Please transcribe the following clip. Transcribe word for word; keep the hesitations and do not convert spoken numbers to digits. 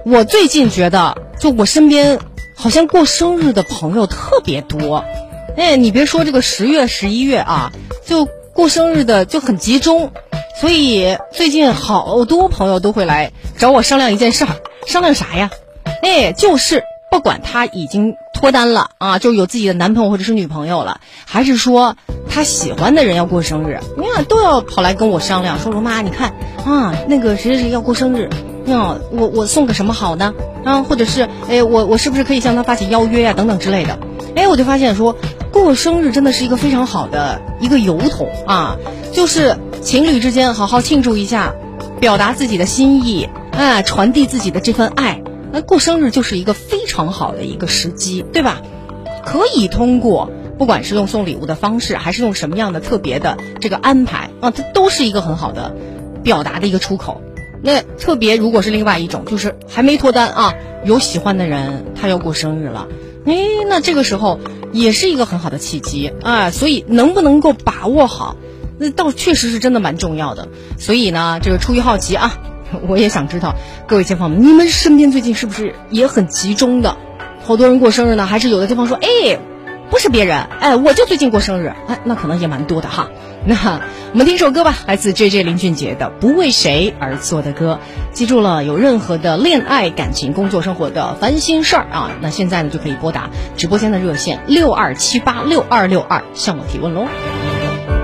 我最近觉得，就我身边好像过生日的朋友特别多。哎，你别说这个十月、十一月啊，就过生日的就很集中。所以最近好多朋友都会来找我商量一件事儿，商量啥呀？哎，就是不管他已经脱单了啊，就有自己的男朋友或者是女朋友了，还是说他喜欢的人要过生日，你看都要跑来跟我商量，说罗妈，你看啊，那个谁谁谁要过生日，啊，我我送个什么好呢？啊，或者是哎，我我是不是可以向他发起邀约呀、啊，等等之类的。哎，我就发现说，过生日真的是一个非常好的一个由头啊，就是情侣之间好好庆祝一下，表达自己的心意，啊，传递自己的这份爱。那过生日就是一个非常好的一个时机，对吧？可以通过不管是用送礼物的方式，还是用什么样的特别的这个安排啊，它都是一个很好的表达的一个出口。那特别如果是另外一种，就是还没脱单啊，有喜欢的人他要过生日了，哎，那这个时候也是一个很好的契机啊，所以能不能够把握好，那倒确实是真的蛮重要的。所以呢，这个出于好奇啊，我也想知道各位街坊们，你们身边最近是不是也很集中的？好多人过生日呢，还是有的地方说，哎，不是别人，哎，我就最近过生日，哎，那可能也蛮多的哈。那我们听首歌吧，来自 J J 林俊杰的《不为谁而作的歌》。记住了，有任何的恋爱、感情、工作、生活的烦心事儿啊，那现在呢就可以拨打直播间的热线六二七八六二六二向我提问喽。